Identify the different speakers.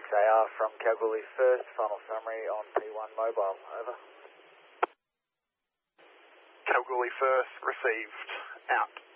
Speaker 1: XAR from Kalgoorlie First, final summary on P1 mobile, over.
Speaker 2: Kalgoorlie First, received, out.